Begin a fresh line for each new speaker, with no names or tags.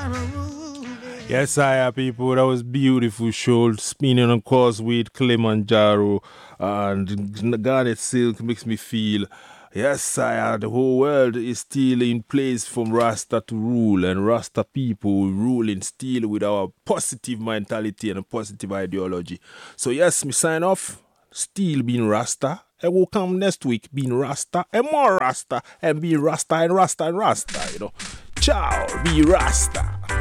Yes, I people. That was beautiful show. Spinning on course with Kilimanjaro and Garnet Silk makes me feel. Yes, the whole world is still in place from Rasta to rule, and Rasta people ruling still with our positive mentality and a positive ideology. So yes, me sign off. Still being Rasta. And we'll come next week being Rasta and more Rasta and be Rasta and Rasta and Rasta, Ciao, be Rasta.